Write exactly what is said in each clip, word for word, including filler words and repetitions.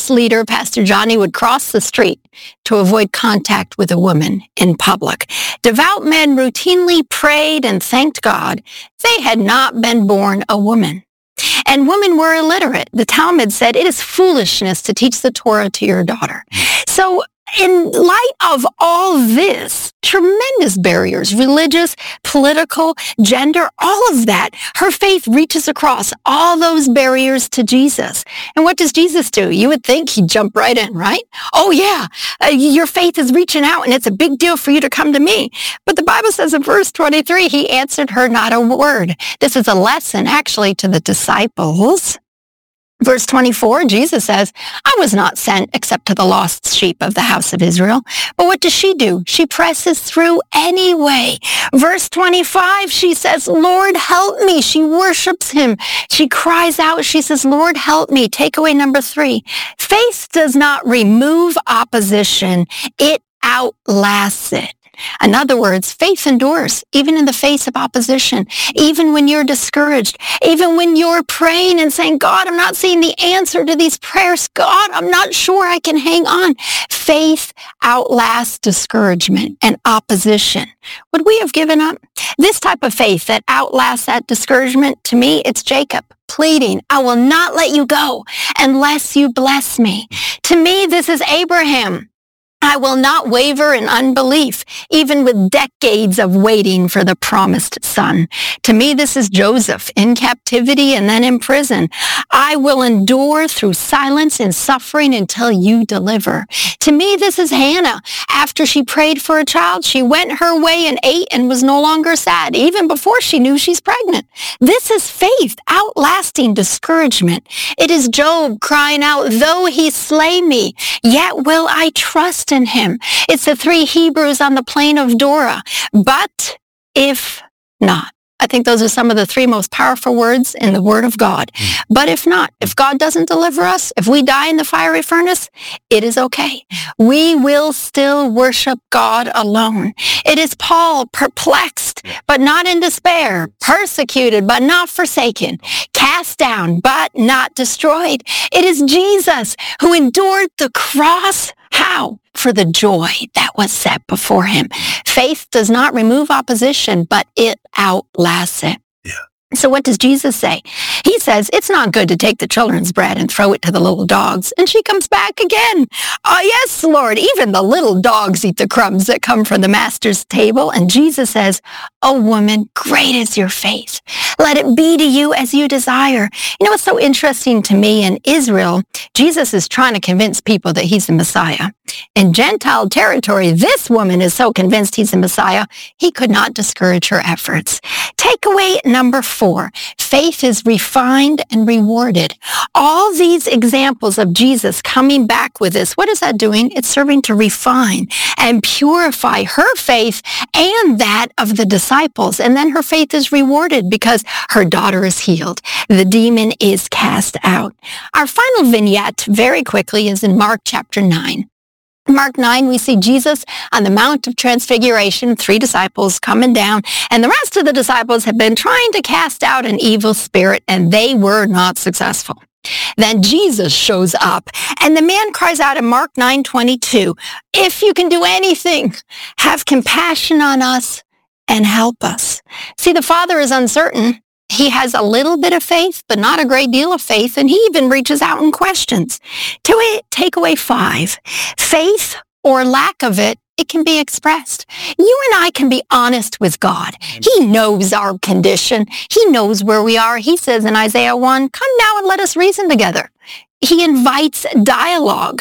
religious leader, Pastor Johnny, would cross the street to avoid contact with a woman in public. Devout men routinely prayed and thanked God they had not been born a woman. And women were illiterate. The Talmud said it is foolishness to teach the Torah to your daughter. So in light of all this, tremendous barriers, religious, political, gender, all of that, her faith reaches across all those barriers to Jesus. And what does Jesus do? You would think he'd jump right in, right? Oh yeah, uh, your faith is reaching out and it's a big deal for you to come to me. But the Bible says in verse twenty-three, he answered her not a word. This is a lesson actually to the disciples. Verse twenty-four, Jesus says, I was not sent except to the lost sheep of the house of Israel. But what does she do? She presses through anyway. Verse twenty-five, she says, Lord, help me. She worships him. She cries out. She says, Lord, help me. Takeaway number three, faith does not remove opposition. It outlasts it. In other words, faith endures, even in the face of opposition, even when you're discouraged, even when you're praying and saying, God, I'm not seeing the answer to these prayers. God, I'm not sure I can hang on. Faith outlasts discouragement and opposition. Would we have given up? This type of faith that outlasts that discouragement, to me, it's Jacob pleading, I will not let you go unless you bless me. To me, this is Abraham. I will not waver in unbelief, even with decades of waiting for the promised son. To me, this is Joseph in captivity and then in prison. I will endure through silence and suffering until you deliver. To me, this is Hannah. After she prayed for a child, she went her way and ate and was no longer sad, even before she knew she's pregnant. This is faith outlasting discouragement. It is Job crying out, though he slay me, yet will I trust in him. It's the three Hebrews on the plain of Dora. But if not. I think those are some of the three most powerful words in the Word of God. But if not, if God doesn't deliver us, if we die in the fiery furnace, it is okay. We will still worship God alone. It is Paul, perplexed, but not in despair, persecuted, but not forsaken, cast down, but not destroyed. It is Jesus who endured the cross. How? For the joy that was set before him. Faith does not remove opposition, but it outlasts it. Yeah. So what does Jesus say? He says, it's not good to take the children's bread and throw it to the little dogs. And she comes back again. Oh, yes, Lord, even the little dogs eat the crumbs that come from the master's table. And Jesus says, oh, woman, great is your faith. Let it be to you as you desire. You know what's so interesting to me? In Israel, Jesus is trying to convince people that he's the Messiah. In Gentile territory, this woman is so convinced he's the Messiah, he could not discourage her efforts. Takeaway number four, faith is refined and rewarded. All these examples of Jesus coming back with this, what is that doing? It's serving to refine and purify her faith and that of the disciples. And then her faith is rewarded because her daughter is healed. The demon is cast out. Our final vignette, very quickly, is in Mark chapter nine. Mark nine, we see Jesus on the Mount of Transfiguration, three disciples coming down, and the rest of the disciples have been trying to cast out an evil spirit, and they were not successful. Then Jesus shows up, and the man cries out in Mark nine twenty-two, if you can do anything, have compassion on us and help us. See, the Father is uncertain. He has a little bit of faith, but not a great deal of faith, and he even reaches out and questions. Takeaway five, faith or lack of it, it can be expressed. You and I can be honest with God. He knows our condition. He knows where we are. He says in Isaiah one, come now and let us reason together. He invites dialogue.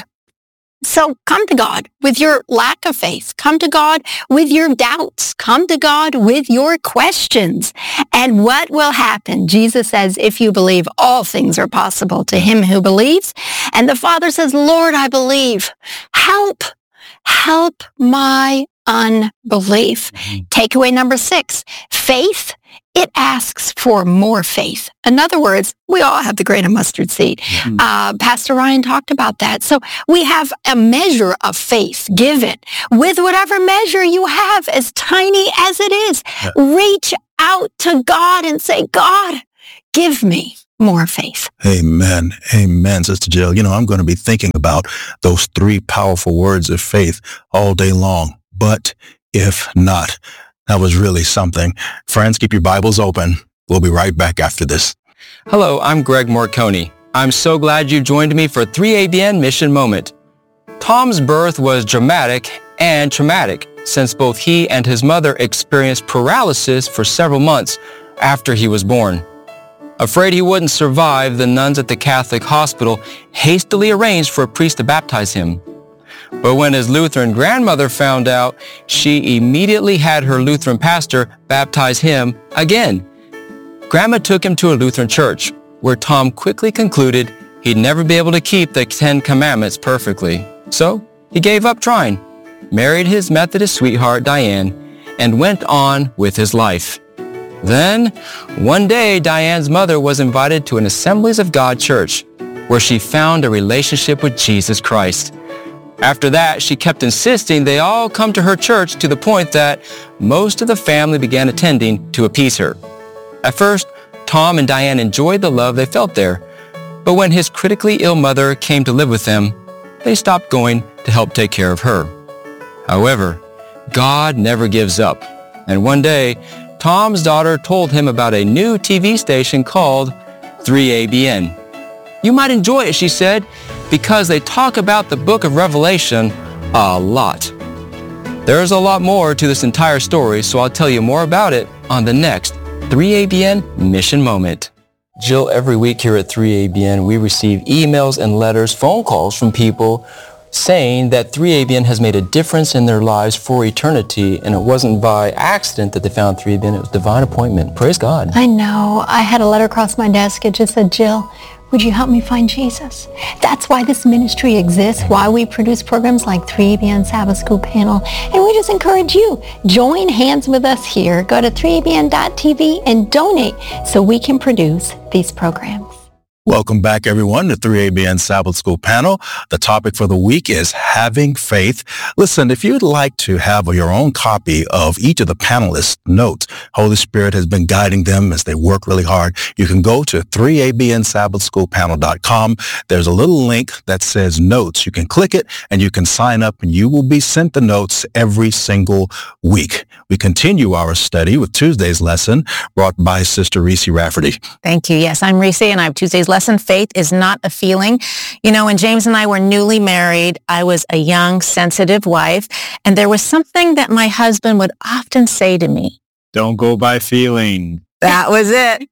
So come to God with your lack of faith. Come to God with your doubts. Come to God with your questions. And what will happen? Jesus says, if you believe, all things are possible to him who believes. And the Father says, Lord, I believe. Help. Help my unbelief. Mm-hmm. Takeaway number six, faith. It asks for more faith. In other words, we all have the grain of mustard seed. Mm-hmm. Uh, Pastor Ryan talked about that. So we have a measure of faith. Give it. With whatever measure you have, as tiny as it is, yeah. Reach out to God and say, God, give me more faith. Amen. Amen, Sister Jill. You know, I'm going to be thinking about those three powerful words of faith all day long. But if not, that was really something. Friends, keep your Bibles open. We'll be right back after this. Hello, I'm Greg Morconi. I'm so glad you joined me for three A B N Mission Moment. Tom's birth was dramatic and traumatic, since both he and his mother experienced paralysis for several months after he was born. Afraid he wouldn't survive, the nuns at the Catholic hospital hastily arranged for a priest to baptize him. But when his Lutheran grandmother found out, she immediately had her Lutheran pastor baptize him again. Grandma took him to a Lutheran church, where Tom quickly concluded he'd never be able to keep the Ten Commandments perfectly. So he gave up trying, married his Methodist sweetheart, Diane, and went on with his life. Then, one day, Diane's mother was invited to an Assemblies of God church, where she found a relationship with Jesus Christ. After that, she kept insisting they all come to her church, to the point that most of the family began attending to appease her. At first, Tom and Diane enjoyed the love they felt there, but when his critically ill mother came to live with them, they stopped going to help take care of her. However, God never gives up, and one day, Tom's daughter told him about a new T V station called three A B N. You might enjoy it, she said, because they talk about the book of Revelation a lot. There's a lot more to this entire story, so I'll tell you more about it on the next three A B N Mission Moment. Jill, every week here at three A B N, we receive emails and letters, phone calls from people saying that three A B N has made a difference in their lives for eternity, and it wasn't by accident that they found three A B N. It was divine appointment. Praise God. I know. I had a letter across my desk. It just said, Jill, would you help me find Jesus? That's why this ministry exists, why we produce programs like three A B N Sabbath School Panel. And we just encourage you, join hands with us here. Go to three A B N dot T V and donate so we can produce these programs. Welcome back, everyone, to three A B N Sabbath School Panel. The topic for the week is having faith. Listen, if you'd like to have your own copy of each of the panelists' notes, Holy Spirit has been guiding them as they work really hard. You can go to three A B N Sabbath School Panel dot com. There's a little link that says notes. You can click it and you can sign up, and you will be sent the notes every single week. We continue our study with Tuesday's lesson brought by Sister Reese Rafferty. Thank you. Yes, I'm Reese, and I have Tuesday's lesson. Faith is not a feeling. You know, when James and I were newly married, I was a young, sensitive wife, and there was something that my husband would often say to me. Don't go by feeling. That was it.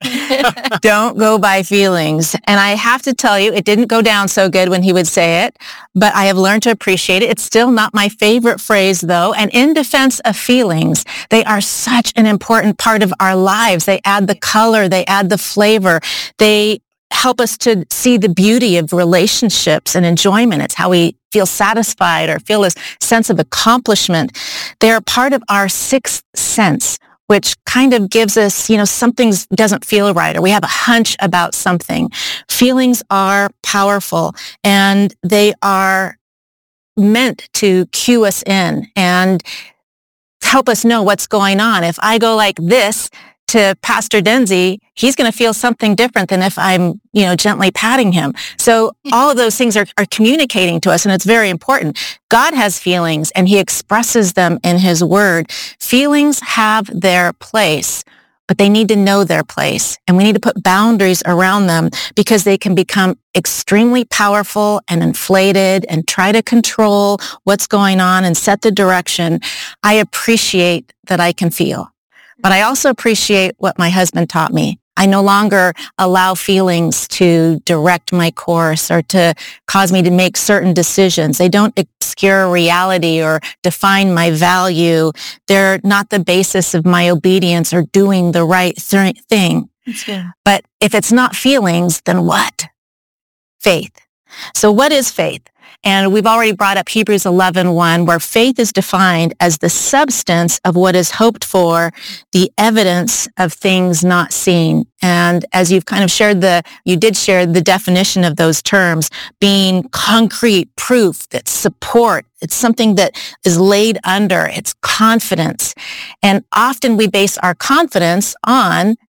Don't go by feelings. And I have to tell you, it didn't go down so good when he would say it, but I have learned to appreciate it. It's still not my favorite phrase, though. And in defense of feelings, they are such an important part of our lives. They add the color. They add the flavor. They help us to see the beauty of relationships and enjoyment. It's how we feel satisfied or feel this sense of accomplishment. They're part of our sixth sense, which kind of gives us, you know, something doesn't feel right, or we have a hunch about something. Feelings are powerful, and they are meant to cue us in and help us know what's going on. If I go like this to Pastor Denzi, he's going to feel something different than if I'm, you know, gently patting him. So all of those things are, are communicating to us, and it's very important. God has feelings, and he expresses them in his word. Feelings have their place, but they need to know their place, and we need to put boundaries around them, because they can become extremely powerful and inflated and try to control what's going on and set the direction. I appreciate that I can feel. But I also appreciate what my husband taught me. I no longer allow feelings to direct my course or to cause me to make certain decisions. They don't obscure reality or define my value. They're not the basis of my obedience or doing the right th- thing. That's good. But if it's not feelings, then what? Faith. So what is faith? And we've already brought up Hebrews eleven one, where faith is defined as the substance of what is hoped for, the evidence of things not seen. And as you've kind of shared the, you did share the definition of those terms, being concrete proof, that support, it's something that is laid under, it's confidence. And often we base our confidence on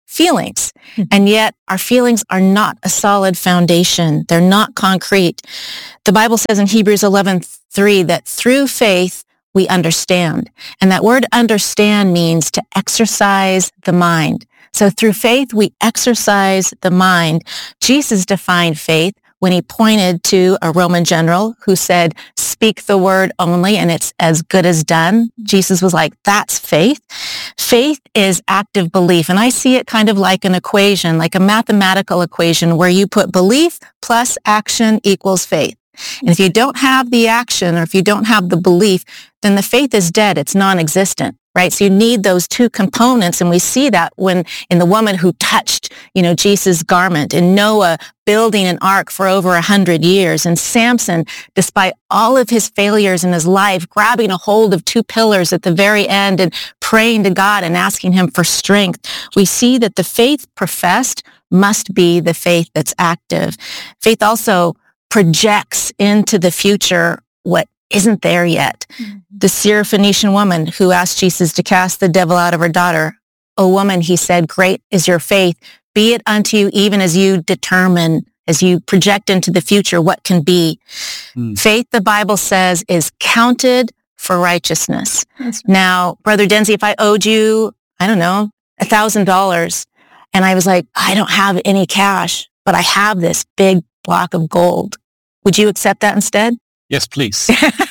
feelings. And yet our feelings are not a solid foundation. They're not concrete. The Bible says in Hebrews eleven three that through faith we understand. And that word understand means to exercise the mind. So through faith we exercise the mind. Jesus defined faith when he pointed to a Roman general who said, speak the word only and it's as good as done. Jesus was like, that's faith. Faith is active belief. And I see it kind of like an equation, like a mathematical equation where you put belief plus action equals faith. And if you don't have the action or if you don't have the belief, then the faith is dead. It's non-existent. Right? So you need those two components. And we see that when in the woman who touched, you know, Jesus' garment, and Noah building an ark for over a hundred years, and Samson, despite all of his failures in his life, grabbing a hold of two pillars at the very end and praying to God and asking him for strength. We see that the faith professed must be the faith that's active. Faith also projects into the future what isn't there yet. Mm-hmm. The Syrophoenician woman who asked Jesus to cast the devil out of her daughter. O woman, he said, great is your faith. Be it unto you even as you determine, as you project into the future what can be. Mm. Faith, the Bible says, is counted for righteousness. Right. Now, Brother Denzi, if I owed you, I don't know, a thousand dollars, and I was like, I don't have any cash, but I have this big block of gold, would you accept that instead? Yes, please.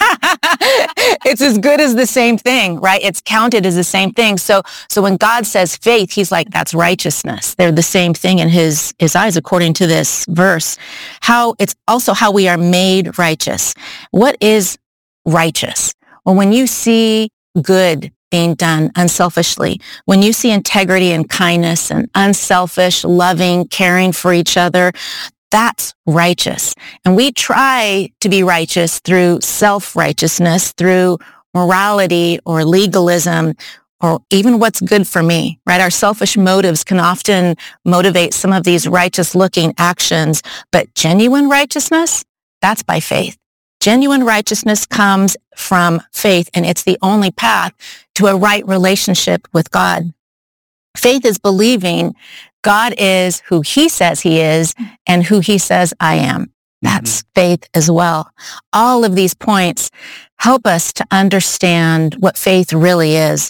It's as good as the same thing, right? It's counted as the same thing. So, so when God says faith, he's like, that's righteousness. They're the same thing in his, his eyes, according to this verse. How it's also how we are made righteous. What is righteous? Well, when you see good being done unselfishly, when you see integrity and kindness and unselfish, loving, caring for each other, that's righteous. And we try to be righteous through self-righteousness, through morality or legalism, or even what's good for me, right? Our selfish motives can often motivate some of these righteous-looking actions, but genuine righteousness, that's by faith. Genuine righteousness comes from faith, and it's the only path to a right relationship with God. Faith is believing God is who he says he is and who he says I am. That's mm-hmm. faith as well. All of these points help us to understand what faith really is.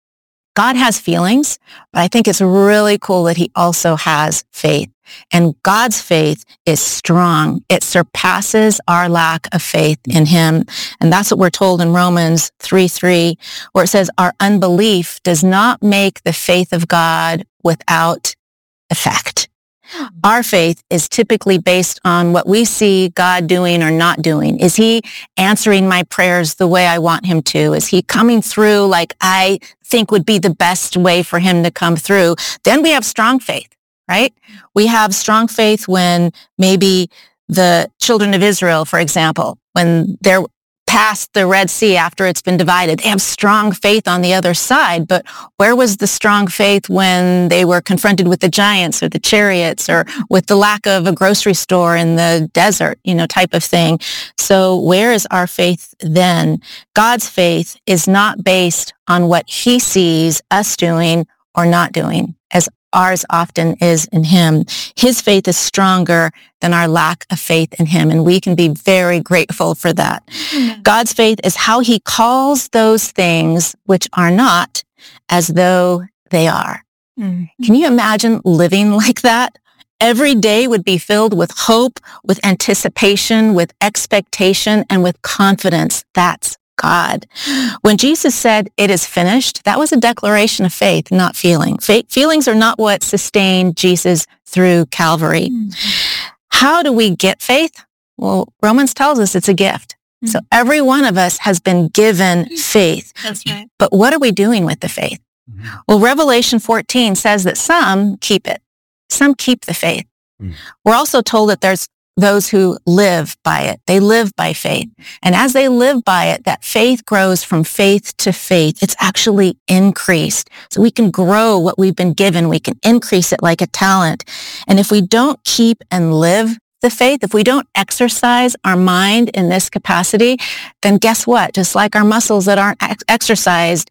God has feelings, but I think it's really cool that he also has faith. And God's faith is strong. It surpasses our lack of faith in him. And that's what we're told in Romans three three, where it says, our unbelief does not make the faith of God without effect. Our faith is typically based on what we see God doing or not doing. Is he answering my prayers the way I want him to? Is he coming through like I think would be the best way for him to come through? Then we have strong faith, right? We have strong faith when maybe the children of Israel, for example, when they're past the Red Sea after it's been divided, they have strong faith on the other side. But where was the strong faith when they were confronted with the giants or the chariots or with the lack of a grocery store in the desert, you know, type of thing? So where is our faith then? God's faith is not based on what he sees us doing or not doing, as ours often is in him. His faith is stronger than our lack of faith in him, and we can be very grateful for that. Mm-hmm. God's faith is how he calls those things which are not as though they are. Mm-hmm. Can you imagine living like that? Every day would be filled with hope, with anticipation, with expectation, and with confidence. That's God. When Jesus said, it is finished, that was a declaration of faith, not feeling. Fe- feelings are not what sustained Jesus through Calvary. Mm-hmm. How do we get faith? Well, Romans tells us it's a gift. Mm-hmm. So every one of us has been given faith. That's right. But what are we doing with the faith? Mm-hmm. Well, Revelation fourteen says that some keep it. Some keep the faith. Mm-hmm. We're also told that there's those who live by it. They live by faith. And as they live by it, that faith grows from faith to faith. It's actually increased. So we can grow what we've been given. We can increase it like a talent. And if we don't keep and live the faith, if we don't exercise our mind in this capacity, then guess what? Just like our muscles that aren't ex- exercised,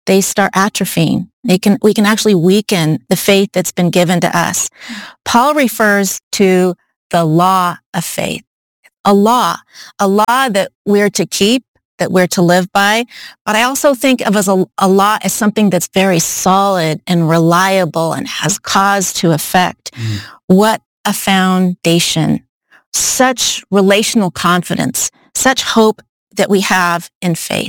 they start atrophying. They can, we can actually weaken the faith that's been given to us. Paul refers to the law of faith, a law, a law that we're to keep, that we're to live by. But I also think of as a, a law as something that's very solid and reliable and has cause to effect. Mm. What a foundation, such relational confidence, such hope that we have in faith.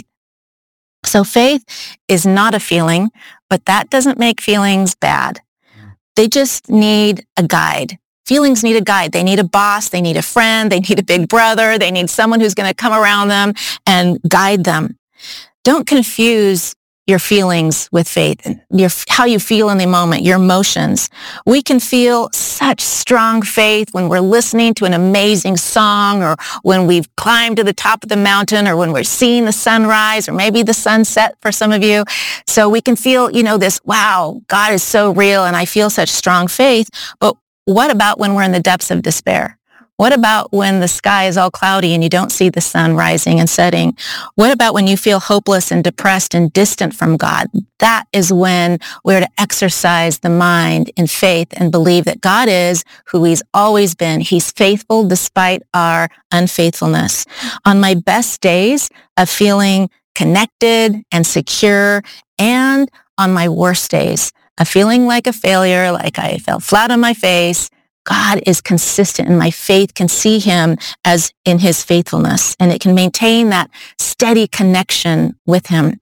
So faith is not a feeling, but that doesn't make feelings bad. They just need a guide. Feelings need a guide. They need a boss. They need a friend. They need a big brother. They need someone who's going to come around them and guide them. Don't confuse your feelings with faith, your, how you feel in the moment, your emotions. We can feel such strong faith when we're listening to an amazing song, or when we've climbed to the top of the mountain, or when we're seeing the sunrise, or maybe the sunset for some of you. So we can feel, you know, this, wow, God is so real and I feel such strong faith. But what about when we're in the depths of despair? What about when the sky is all cloudy and you don't see the sun rising and setting? What about when you feel hopeless and depressed and distant from God? That is when we're to exercise the mind in faith and believe that God is who he's always been. He's faithful despite our unfaithfulness. On my best days of feeling connected and secure, and on my worst days of feeling like a failure, like I fell flat on my face, God is consistent, and my faith can see him as in his faithfulness, and it can maintain that steady connection with him.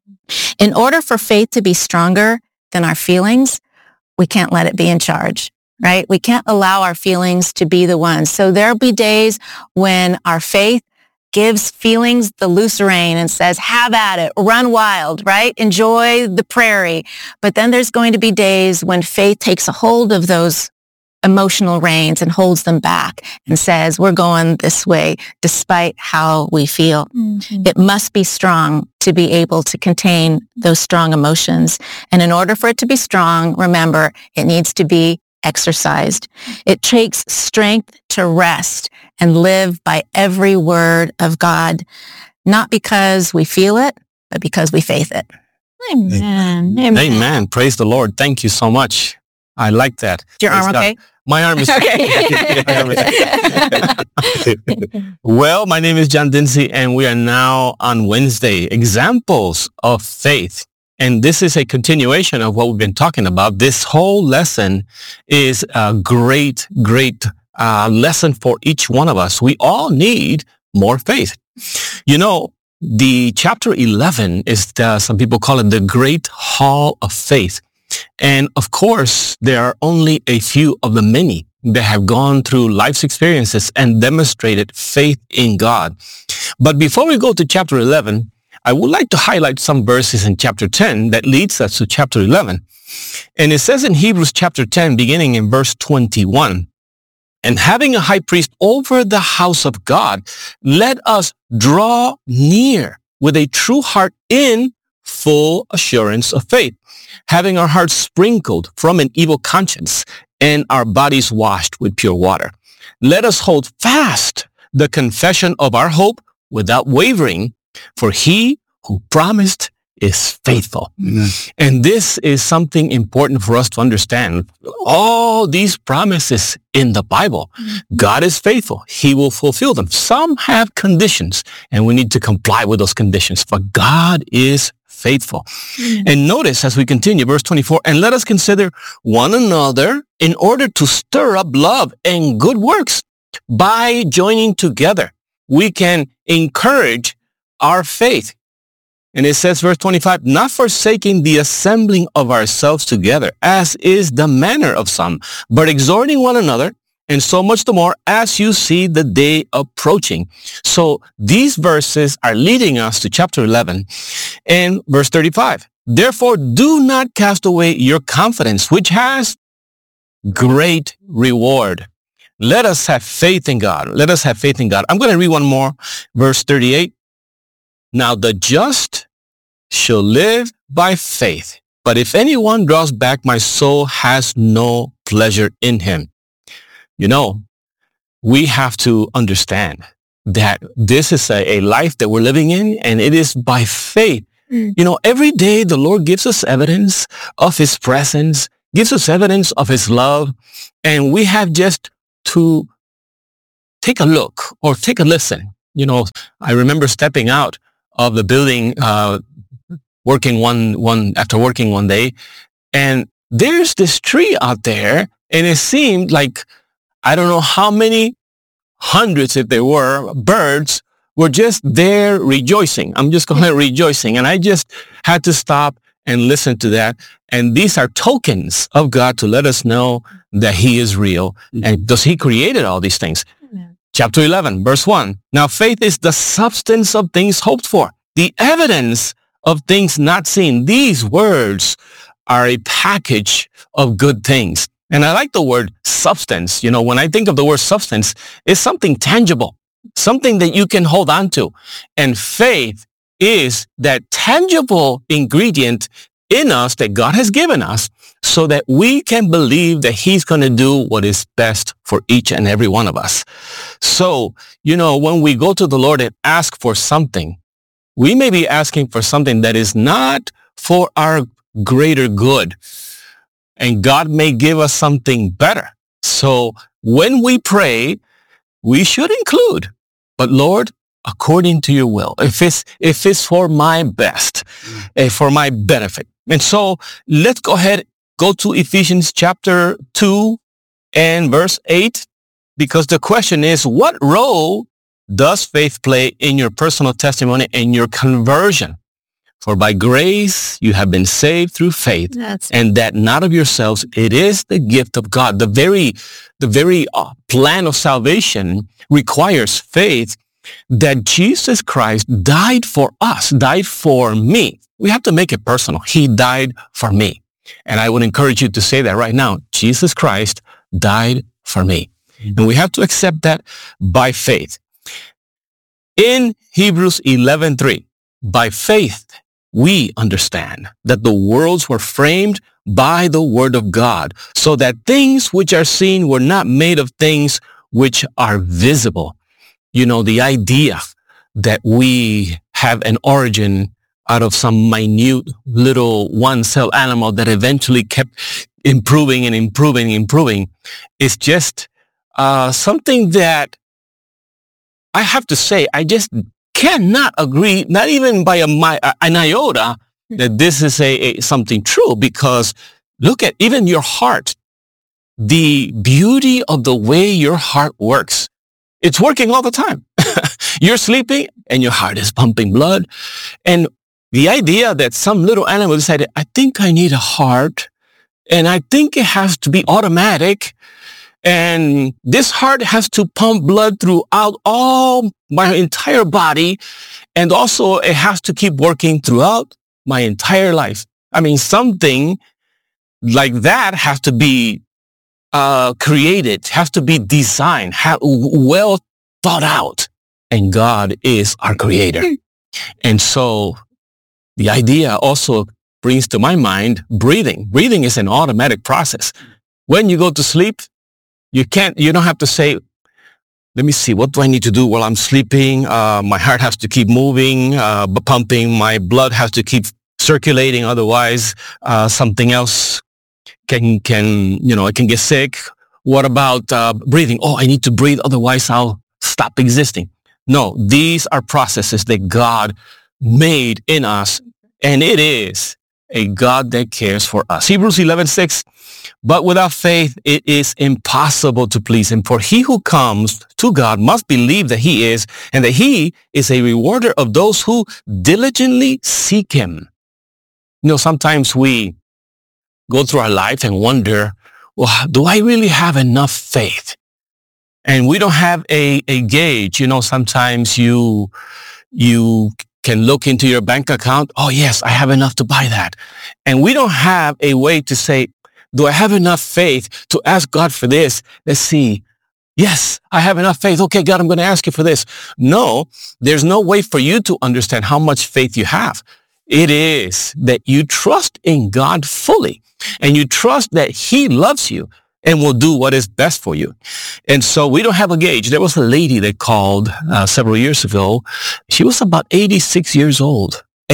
In order for faith to be stronger than our feelings, we can't let it be in charge, right? We can't allow our feelings to be the ones. So there'll be days when our faith gives feelings the loose rein and says, have at it, run wild, right? Enjoy the prairie. But then there's going to be days when faith takes a hold of those emotional reins and holds them back and says, we're going this way despite how we feel. Mm-hmm. It must be strong to be able to contain those strong emotions. And in order for it to be strong, remember, it needs to be exercised. It takes strength to rest and live by every word of God, not because we feel it, but because we faith it. Amen. Amen. Amen. Praise the Lord. Thank you so much. I like that. Is your Praise arm God. okay? My arm is okay. Well, my name is John Dinsey, and we are now on Wednesday, Examples of Faith. And this is a continuation of what we've been talking about. This whole lesson is a great, great uh, lesson for each one of us. We all need more faith. You know, the chapter eleven is, the, some people call it the Great Hall of Faith. And of course, there are only a few of the many that have gone through life's experiences and demonstrated faith in God. But before we go to chapter eleven, I would like to highlight some verses in chapter ten that leads us to chapter eleven. And it says in Hebrews chapter ten, beginning in verse twenty-one, and having a high priest over the house of God, let us draw near with a true heart in full assurance of faith, having our hearts sprinkled from an evil conscience and our bodies washed with pure water. Let us hold fast the confession of our hope without wavering, for he who promised is faithful. Mm-hmm. And this is something important for us to understand. All these promises in the Bible, mm-hmm. God is faithful. He will fulfill them. Some have conditions, and we need to comply with those conditions, but God is faithful. Mm-hmm. And notice as we continue, verse twenty-four, and let us consider one another in order to stir up love and good works. By joining together, we can encourage our faith. And it says, verse twenty-five, not forsaking the assembling of ourselves together, as is the manner of some, but exhorting one another, and so much the more as you see the day approaching. So these verses are leading us to chapter eleven and verse thirty-five. Therefore, do not cast away your confidence, which has great reward. Let us have faith in God. Let us have faith in God. I'm going to read one more, verse thirty-eight. Now the just shall live by faith, but if anyone draws back, my soul has no pleasure in him. You know, we have to understand that this is a, a life that we're living in, and it is by faith Mm. You know, every day the Lord gives us evidence of his presence, gives us evidence of his love, and we have just to take a look or take a listen. You know, I remember stepping out of the building, uh, working one, one, after working one day, and there's this tree out there, and it seemed like, I don't know how many hundreds, if there were, birds were just there rejoicing. I'm just calling it rejoicing. And I just had to stop and listen to that. And these are tokens of God to let us know that he is real. Mm-hmm. And because he created all these things. Amen. Chapter eleven, verse one. Now faith is the substance of things hoped for, the evidence of things not seen. These words are a package of good things. And I like the word substance. You know, when I think of the word substance, it's something tangible, something that you can hold on to. And faith is that tangible ingredient in us that God has given us so that we can believe that he's going to do what is best for each and every one of us. So, you know, when we go to the Lord and ask for something, we may be asking for something that is not for our greater good. And God may give us something better. So when we pray, we should include, but Lord, according to your will, if it's, if it's for my best, mm. uh, for my benefit. And so let's go ahead, go to Ephesians chapter two and verse eight, because the question is, what role does faith play in your personal testimony and your conversion? For by grace you have been saved through faith, That's and that not of yourselves. It is the gift of God. The very, the very uh, plan of salvation requires faith that Jesus Christ died for us, died for me. We have to make it personal. He died for me. And I would encourage you to say that right now. Jesus Christ died for me. And we have to accept that by faith. In Hebrews eleven three, by faith, we understand that the worlds were framed by the word of God, so that things which are seen were not made of things which are visible. You know, the idea that we have an origin out of some minute little one-cell animal that eventually kept improving and improving and improving is just uh, something that I have to say, I just cannot agree, not even by a, my, an iota, that this is a, a something true, because look at even your heart, the beauty of the way your heart works. It's working all the time. You're sleeping and your heart is pumping blood. And the idea that some little animal decided, I think I need a heart, and I think it has to be automatic, and this heart has to pump blood throughout all my entire body, and also it has to keep working throughout my entire life. I mean, something like that has to be uh, created, has to be designed, ha- well thought out. And God is our creator. And so the idea also brings to my mind breathing. Breathing is an automatic process. When you go to sleep, you can't, you don't have to say, let me see, what do I need to do while I'm sleeping? Uh, my heart has to keep moving, uh, pumping. My blood has to keep circulating. Otherwise, uh, something else can, can, you know, I can get sick. What about uh, breathing? Oh, I need to breathe. Otherwise, I'll stop existing. No, these are processes that God made in us, and it is a God that cares for us. Hebrews eleven six, but without faith it is impossible to please him. For he who comes to God must believe that he is, and that he is a rewarder of those who diligently seek him. You know, sometimes we go through our life and wonder, well, do I really have enough faith? And we don't have a, a gauge. You know, sometimes you, you can look into your bank account. Oh, yes, I have enough to buy that. And we don't have a way to say, do I have enough faith to ask God for this? Let's see. Yes, I have enough faith. Okay, God, I'm going to ask you for this. No, there's no way for you to understand how much faith you have. It is that you trust in God fully, and you trust that he loves you and will do what is best for you. And so we don't have a gauge. There was a lady that called uh, several years ago. She was about eighty-six years old.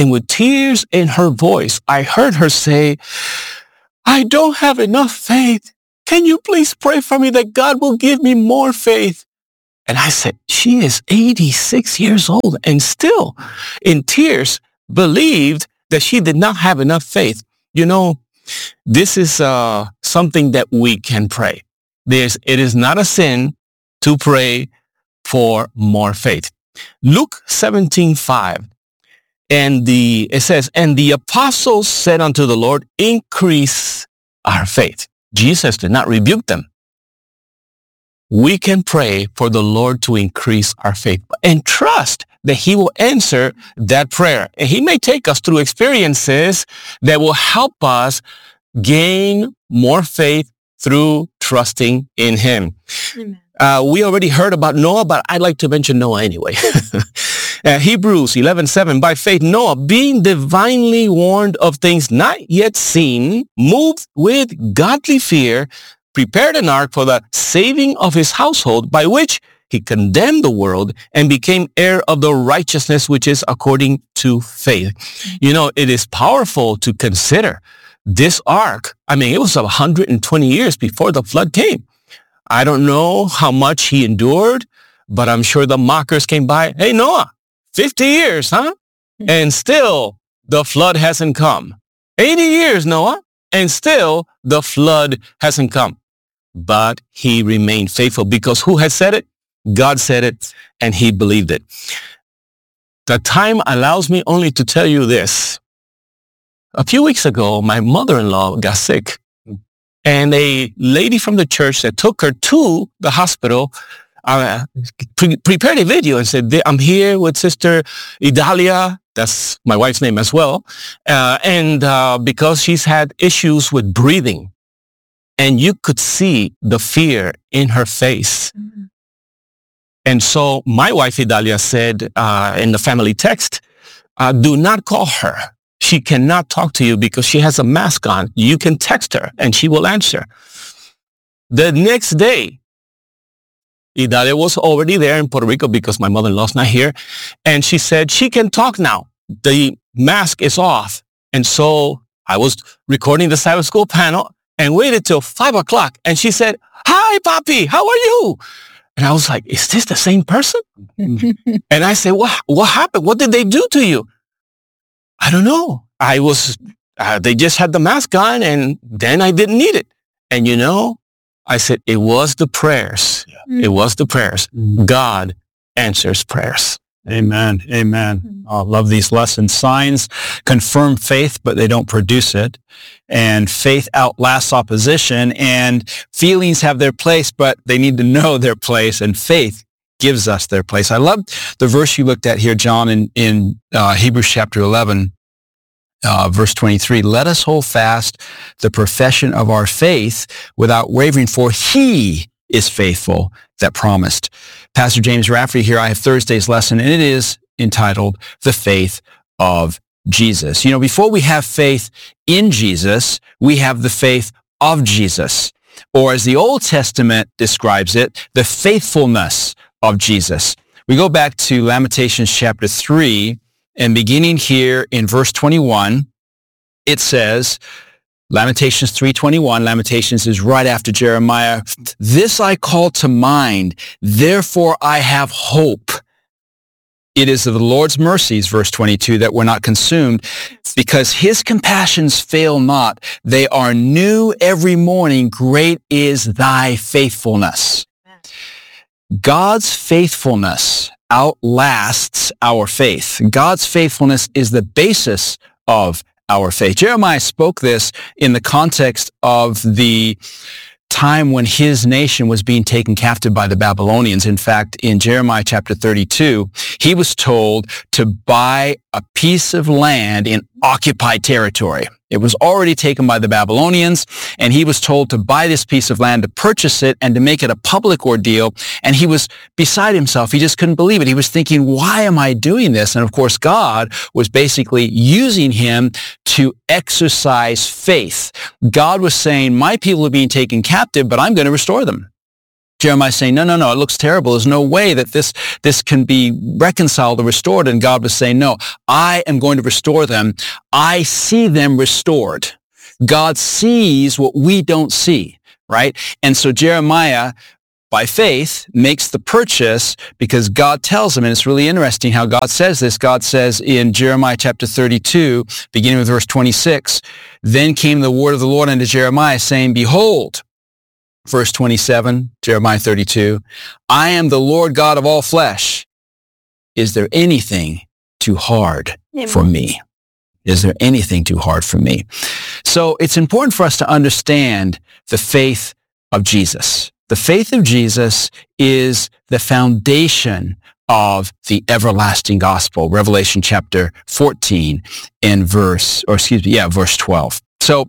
And with tears in her voice, I heard her say, I don't have enough faith. Can you please pray for me that God will give me more faith? And I said, she is eighty-six years old and still in tears believed that she did not have enough faith. You know, this is uh, something that we can pray. There's, it is not a sin to pray for more faith. Luke seventeen five, and the, it says, and the apostles said unto the Lord, increase our faith. Jesus did not rebuke them. We can pray for the Lord to increase our faith and trust that he will answer that prayer. And he may take us through experiences that will help us gain more faith through trusting in him. Uh, we already heard about Noah, but I'd like to mention Noah anyway. uh, Hebrews eleven seven, by faith Noah, being divinely warned of things not yet seen, moved with godly fear, prepared an ark for the saving of his household, by which he condemned the world and became heir of the righteousness which is according to faith. You know, it is powerful to consider this ark. I mean, it was one hundred twenty years before the flood came. I don't know how much he endured, but I'm sure the mockers came by. Hey, Noah, fifty years, huh? And still the flood hasn't come. eighty years, Noah, and still the flood hasn't come. But he remained faithful because who had said it? God said it, and he believed it. The time allows me only to tell you this. A few weeks ago, my mother-in-law got sick, and a lady from the church that took her to the hospital uh, pre- prepared a video and said, I'm here with Sister Idalia. That's my wife's name as well. Uh, and uh, because she's had issues with breathing, and you could see the fear in her face. Mm-hmm. And so my wife, Idalia, said uh, in the family text, uh, do not call her. She cannot talk to you because she has a mask on. You can text her and she will answer. The next day, Idalia was already there in Puerto Rico because my mother-in-law's not here. And she said, she can talk now. The mask is off. And so I was recording the Sabbath School panel and waited till five o'clock. And she said, hi, Papi, how are you? And I was like, is this the same person? And I said, what, what happened? What did they do to you? I don't know. I was, uh, they just had the mask on and then I didn't need it. And you know, I said, it was the prayers. Yeah. Mm-hmm. It was the prayers. Mm-hmm. God answers prayers. Amen. Amen. I love these lessons. Signs confirm faith, but they don't produce it. And faith outlasts opposition, and feelings have their place, but they need to know their place, and faith gives us their place. I love the verse you looked at here, John, in, in uh, Hebrews chapter eleven, uh, verse twenty-three. Let us hold fast the profession of our faith without wavering, for he is faithful that promised. Pastor James Rafferty here. I have Thursday's lesson, and it is entitled The Faith of Jesus. You know, before we have faith in Jesus, we have the faith of Jesus, or as the Old Testament describes it, the faithfulness of Jesus. We go back to Lamentations chapter three, and beginning here in verse twenty-one, it says, Lamentations three twenty-one, Lamentations is right after Jeremiah. This I call to mind, therefore I have hope. It is of the Lord's mercies, verse twenty-two, that we're not consumed, because his compassions fail not. They are new every morning. Great is thy faithfulness. God's faithfulness outlasts our faith. God's faithfulness is the basis of our faith. Jeremiah spoke this in the context of the time when his nation was being taken captive by the Babylonians. In fact, in Jeremiah chapter thirty-two, he was told to buy a piece of land in occupied territory. It was already taken by the Babylonians, and he was told to buy this piece of land, to purchase it, and to make it a public ordeal. And he was beside himself. He just couldn't believe it. He was thinking, why am I doing this? And of course, God was basically using him to exercise faith. God was saying, my people are being taken captive, but I'm going to restore them. Jeremiah is saying, no, no, no, it looks terrible. There's no way that this, this can be reconciled or restored. And God was saying, no, I am going to restore them. I see them restored. God sees what we don't see, right? And so Jeremiah, by faith, makes the purchase because God tells him, and it's really interesting how God says this. God says in Jeremiah chapter thirty-two, beginning with verse twenty-six, then came the word of the Lord unto Jeremiah, saying, behold, verse twenty-seven, Jeremiah thirty-two, I am the Lord God of all flesh. Is there anything too hard Amen. For me? Is there anything too hard for me? So it's important for us to understand the faith of Jesus. The faith of Jesus is the foundation of the everlasting gospel, Revelation chapter fourteen and verse, or excuse me, yeah, verse twelve. So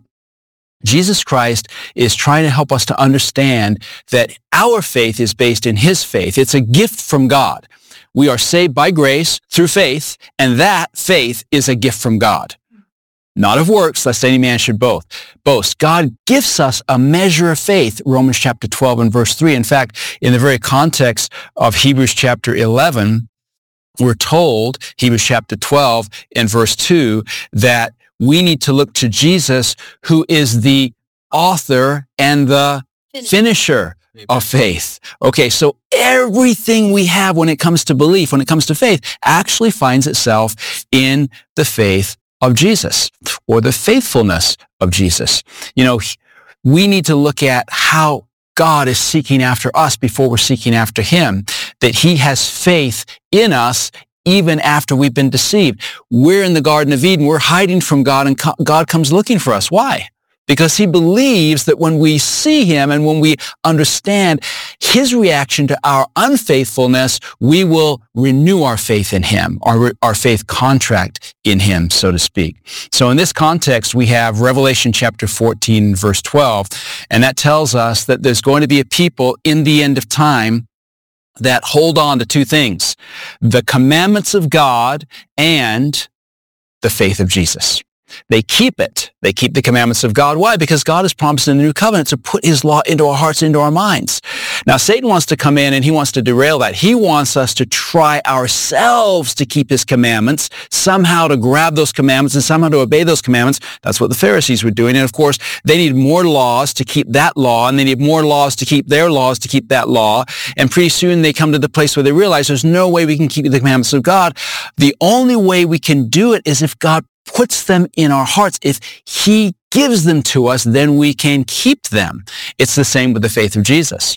Jesus Christ is trying to help us to understand that our faith is based in his faith. It's a gift from God. We are saved by grace through faith, and that faith is a gift from God. Not of works, lest any man should both boast. God gives us a measure of faith, Romans chapter twelve and verse three. In fact, in the very context of Hebrews chapter eleven, we're told, Hebrews chapter twelve and verse two, that we need to look to Jesus, who is the author and the finisher of faith. Okay, so everything we have when it comes to belief, when it comes to faith, actually finds itself in the faith of Jesus, or the faithfulness of Jesus. You know, we need to look at how God is seeking after us before we're seeking after him, that he has faith in us even after we've been deceived. We're in the Garden of Eden, we're hiding from God, and God comes looking for us. Why? Because he believes that when we see him and when we understand his reaction to our unfaithfulness, we will renew our faith in him, our, our faith contract in him, so to speak. So in this context, we have Revelation chapter fourteen, verse twelve, and that tells us that there's going to be a people in the end of time that hold on to two things: the commandments of God and the faith of Jesus. They keep it. They keep the commandments of God. Why? Because God has promised in the new covenant to put his law into our hearts, into our minds. Now, Satan wants to come in and he wants to derail that. He wants us to try ourselves to keep his commandments, somehow to grab those commandments and somehow to obey those commandments. That's what the Pharisees were doing. And of course, they need more laws to keep that law, and they need more laws to keep their laws to keep that law. And pretty soon they come to the place where they realize there's no way we can keep the commandments of God. The only way we can do it is if God puts them in our hearts. If he gives them to us, then we can keep them. It's the same with the faith of Jesus.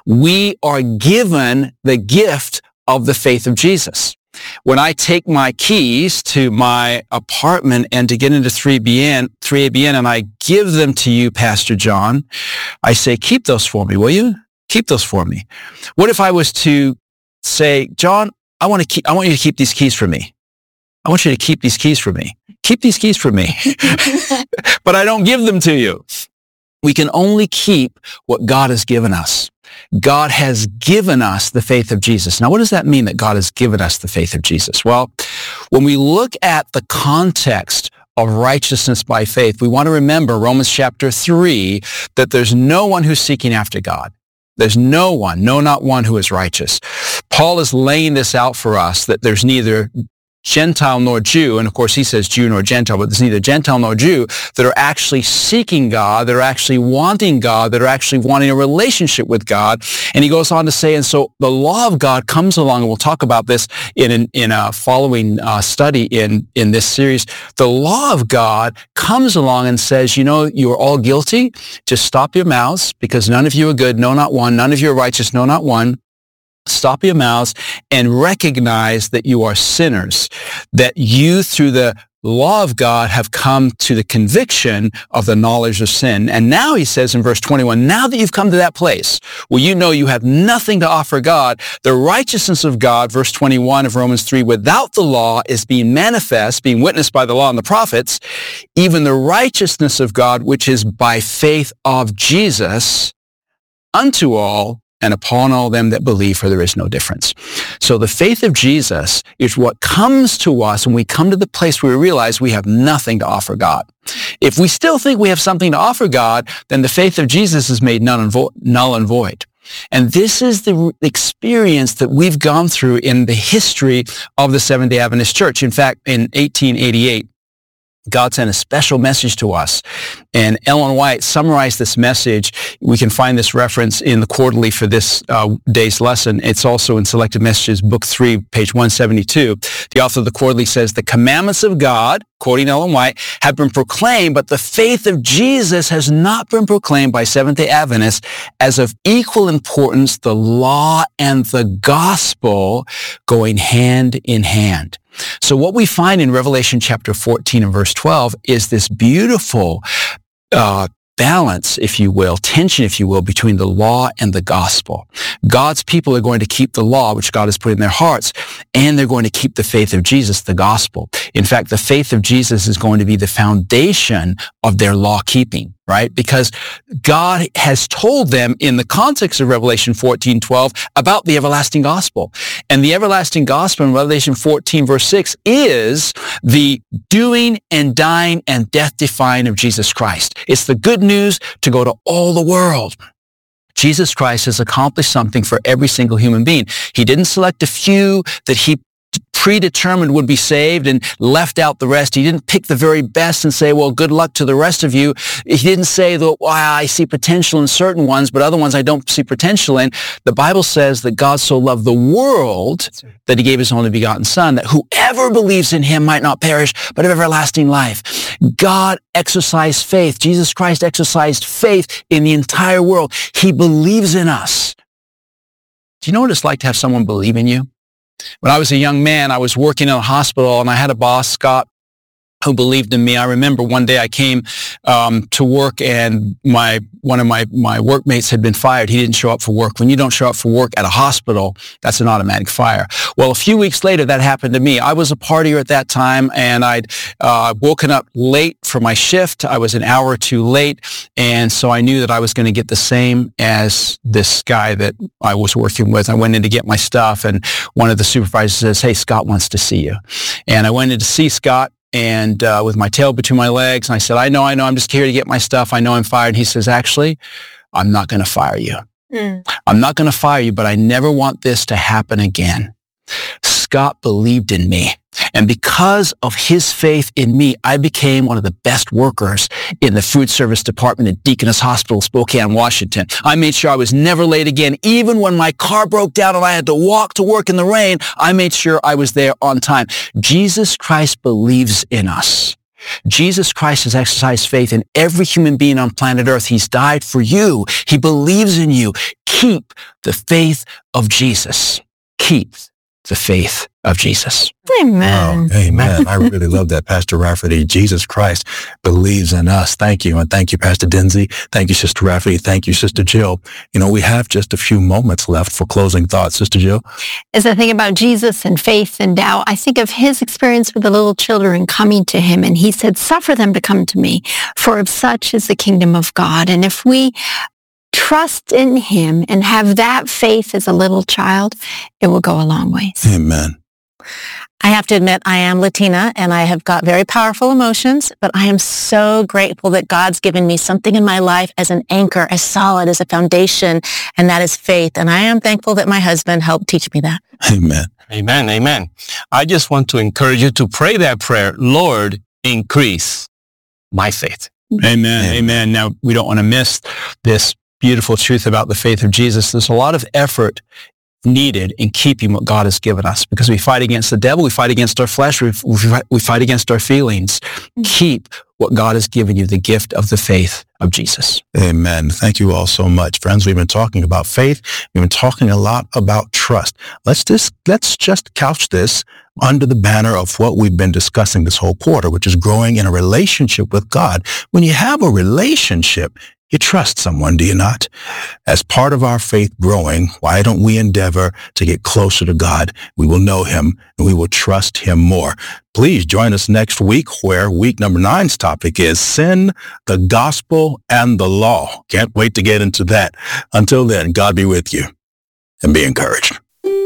We are given the gift of the faith of Jesus. When I take my keys to my apartment and to get into three B N, three A B N, and I give them to you, Pastor John, I say, keep those for me, will you? Keep those for me. What if I was to say, John, I want to keep, I want you to keep these keys for me. I want you to keep these keys for me. Keep these keys for me. But I don't give them to you. We can only keep what God has given us. God has given us the faith of Jesus. Now, what does that mean, that God has given us the faith of Jesus? Well, when we look at the context of righteousness by faith, we want to remember Romans chapter three, that there's no one who's seeking after God. There's no one, no, not one who is righteous. Paul is laying this out for us, that there's neither Gentile nor Jew, and of course he says Jew nor Gentile, but there's neither Gentile nor Jew that are actually seeking God, that are actually wanting God, that are actually wanting a relationship with God. And he goes on to say, and so the law of God comes along, and we'll talk about this in an, in a following uh, study in, in this series. The law of God comes along and says, you know, you are all guilty. Just stop your mouths, because none of you are good, no, not one. None of you are righteous, no, not one. Stop your mouths and recognize that you are sinners, that you, through the law of God, have come to the conviction of the knowledge of sin. And now he says in verse twenty-one, now that you've come to that place where you know you have nothing to offer God, the righteousness of God, verse twenty-one of Romans three, without the law is being manifest, being witnessed by the law and the prophets, even the righteousness of God, which is by faith of Jesus, unto all and upon all them that believe, for there is no difference. So the faith of Jesus is what comes to us when we come to the place where we realize we have nothing to offer God. If we still think we have something to offer God, then the faith of Jesus is made null and, vo- null and void. And this is the experience that we've gone through in the history of the Seventh-day Adventist Church. In fact, in eighteen eighty-eight, God sent a special message to us. And Ellen White summarized this message. We can find this reference in the quarterly for this uh, day's lesson. It's also in Selected Messages, Book three, page one seventy-two. The author of the quarterly says, the commandments of God, quoting Ellen White, have been proclaimed, but the faith of Jesus has not been proclaimed by Seventh-day Adventists as of equal importance, the law and the gospel going hand in hand. So what we find in Revelation chapter fourteen and verse twelve is this beautiful uh, balance, if you will, tension, if you will, between the law and the gospel. God's people are going to keep the law, which God has put in their hearts, and they're going to keep the faith of Jesus, the gospel. In fact, the faith of Jesus is going to be the foundation of their law keeping, right? Because God has told them in the context of Revelation fourteen twelve about the everlasting gospel. And the everlasting gospel in Revelation fourteen verse six is the doing and dying and death defying of Jesus Christ. It's the good news to go to all the world. Jesus Christ has accomplished something for every single human being. He didn't select a few that he predetermined would be saved and left out the rest. He didn't pick the very best and say, well, good luck to the rest of you. He didn't say that, well, I see potential in certain ones, but other ones I don't see potential in. The Bible says that God so loved the world that he gave his only begotten son, that whoever believes in him might not perish, but have everlasting life. God exercised faith. Jesus Christ exercised faith in the entire world. He believes in us. Do you know what it's like to have someone believe in you? When I was a young man, I was working in a hospital, and I had a boss, Scott, who believed in me. I remember one day I came um, to work, and my one of my, my workmates had been fired. He didn't show up for work. When you don't show up for work at a hospital, that's an automatic fire. Well, a few weeks later, that happened to me. I was a partier at that time, and I'd uh, woken up late for my shift. I was an hour or two late, and so I knew that I was going to get the same as this guy that I was working with. I went in to get my stuff, and one of the supervisors says, hey, Scott wants to see you. And I went in to see Scott, and uh, with my tail between my legs, and I said, I know, I know, I'm just here to get my stuff. I know I'm fired. And he says, actually, I'm not going to fire you. Mm. I'm not going to fire you, but I never want this to happen again. Scott believed in me. And because of his faith in me, I became one of the best workers in the food service department at Deaconess Hospital, Spokane, Washington. I made sure I was never late again. Even when my car broke down and I had to walk to work in the rain, I made sure I was there on time. Jesus Christ believes in us. Jesus Christ has exercised faith in every human being on planet Earth. He's died for you. He believes in you. Keep the faith of Jesus. Keep the faith of Jesus. Amen. Oh, amen. I really love that, Pastor Rafferty. Jesus Christ believes in us. Thank you. And thank you, Pastor Dinsey. Thank you, Sister Rafferty. Thank you, Sister Jill. You know, we have just a few moments left for closing thoughts. Sister Jill? As I think about Jesus and faith and doubt, I think of his experience with the little children coming to him. And he said, suffer them to come to me, for of such is the kingdom of God. And if we trust in him and have that faith as a little child, it will go a long ways. Amen. I have to admit, I am Latina and I have got very powerful emotions, but I am so grateful that God's given me something in my life as an anchor, as solid, as a foundation, and that is faith. And I am thankful that my husband helped teach me that. Amen. Amen. Amen. I just want to encourage you to pray that prayer. Lord, increase my faith. Amen. Amen. Amen. Now, we don't want to miss this beautiful truth about the faith of Jesus. There's a lot of effort needed in keeping what God has given us, because we fight against the devil, we fight against our flesh, we, we fight against our feelings. Keep what God has given you, the gift of the faith of Jesus. Amen. Thank you all so much. Friends, we've been talking about faith. We've been talking a lot about trust. Let's just, let's just couch this under the banner of what we've been discussing this whole quarter, which is growing in a relationship with God. When you have a relationship, you trust someone, do you not? As part of our faith growing, why don't we endeavor to get closer to God? We will know him and we will trust him more. Please join us next week, where week number nine's topic is sin, the gospel, and the law. Can't wait to get into that. Until then, God be with you and be encouraged.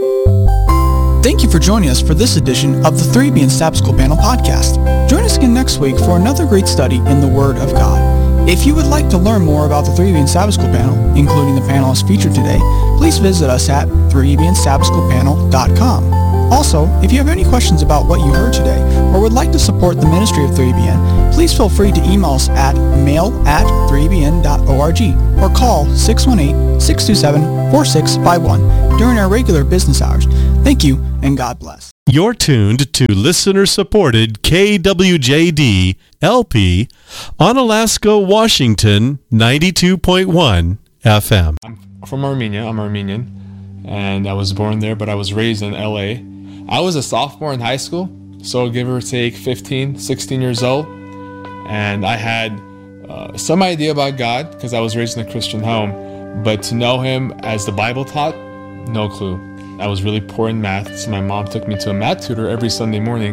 Thank you for joining us for this edition of the three A B N Sabbath School Panel podcast. Join us again next week for another great study in the Word of God. If you would like to learn more about the three A B N Sabbath School panel, including the panelists featured today, please visit us at three A B N sabbath school panel dot com. Also, if you have any questions about what you heard today or would like to support the ministry of three A B N, please feel free to email us at mail at three A B N dot org or call six one eight, six two seven, four six five one during our regular business hours. Thank you, and God bless. You're tuned to listener-supported K W J D L P on Alaska, Washington, ninety-two point one F M. I'm from Armenia. I'm Armenian, and I was born there, but I was raised in L A. I was a sophomore in high school, so give or take fifteen, sixteen years old, and I had uh, some idea about God because I was raised in a Christian home, but to know Him as the Bible taught, no clue. I was really poor in math, so my mom took me to a math tutor every Sunday morning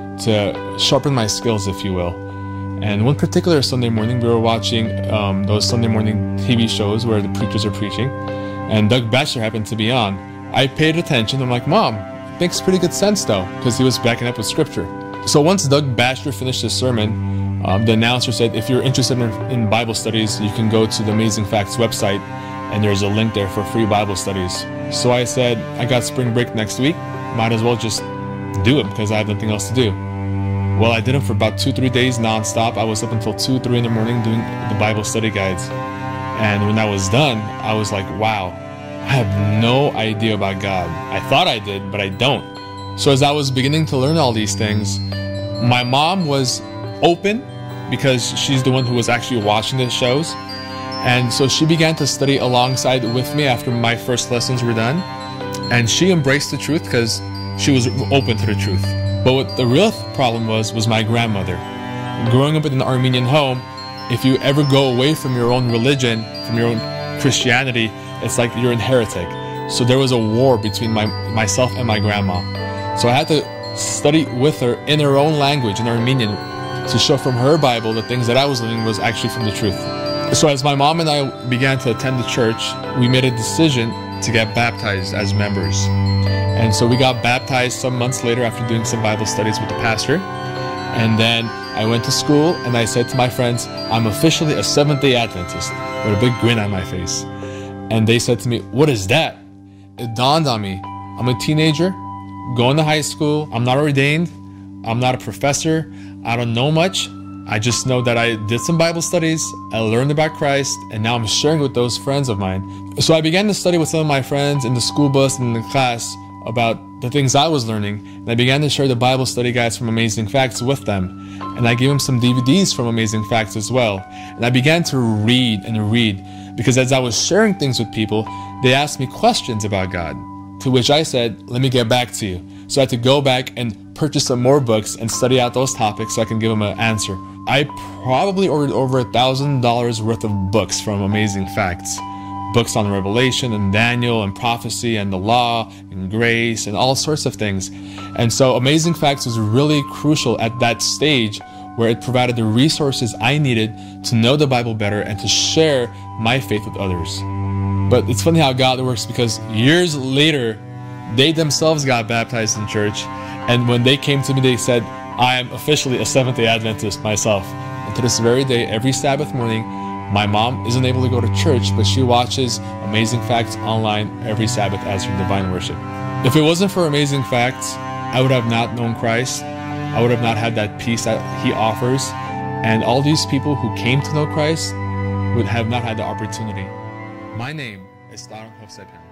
to sharpen my skills, if you will. And one particular Sunday morning, we were watching um, those Sunday morning T V shows where the preachers are preaching, and Doug Batchelor happened to be on. I paid attention. I'm like, Mom, makes pretty good sense though, because he was backing up with scripture. So once Doug Batchelor finished his sermon, um, the announcer said, if you're interested in, in Bible studies, you can go to the Amazing Facts website, and there's a link there for free Bible studies. So I said, I got spring break next week, might as well just do it because I have nothing else to do. Well, I did it for about two, three days nonstop. I was up until two, three in the morning doing the Bible study guides. And when I was done, I was like, wow, I have no idea about God. I thought I did, but I don't. So as I was beginning to learn all these things, my mom was open because she's the one who was actually watching the shows. And so she began to study alongside with me after my first lessons were done. And she embraced the truth because she was open to the truth. But what the real problem was, was my grandmother. Growing up in an Armenian home, if you ever go away from your own religion, from your own Christianity, it's like you're a heretic. So there was a war between my, myself and my grandma. So I had to study with her in her own language, in Armenian, to show from her Bible the things that I was learning was actually from the truth. So as my mom and I began to attend the church, we made a decision to get baptized as members. And so we got baptized some months later after doing some Bible studies with the pastor. And then I went to school and I said to my friends, I'm officially a Seventh-day Adventist, with a big grin on my face. And they said to me, what is that? It dawned on me, I'm a teenager, going to high school, I'm not ordained, I'm not a professor, I don't know much. I just know that I did some Bible studies, I learned about Christ, and now I'm sharing with those friends of mine. So I began to study with some of my friends in the school bus and in the class about the things I was learning, and I began to share the Bible study guides from Amazing Facts with them. And I gave them some D V Ds from Amazing Facts as well. And I began to read and read, because as I was sharing things with people, they asked me questions about God, to which I said, let me get back to you. So I had to go back and purchase some more books and study out those topics so I can give them an answer. I probably ordered over a thousand dollars worth of books from Amazing Facts. Books on Revelation and Daniel and prophecy and the law and grace and all sorts of things. And so Amazing Facts was really crucial at that stage where it provided the resources I needed to know the Bible better and to share my faith with others. But it's funny how God works, because years later, they themselves got baptized in church. And when they came to me, they said, I am officially a Seventh-day Adventist myself. And to this very day, every Sabbath morning, my mom isn't able to go to church, but she watches Amazing Facts online every Sabbath as her divine worship. If it wasn't for Amazing Facts, I would have not known Christ. I would have not had that peace that He offers. And all these people who came to know Christ would have not had the opportunity. My name is Starang Hovsepian.